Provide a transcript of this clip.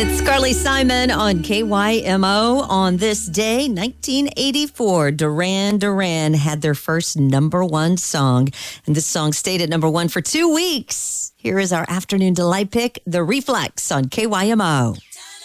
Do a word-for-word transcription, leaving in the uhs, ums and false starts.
It's Carly Simon on K Y M O. On this day, nineteen eighty-four, Duran Duran had their first number one song. And this song stayed at number one for two weeks. Here is our afternoon delight pick, The Reflex on K Y M O.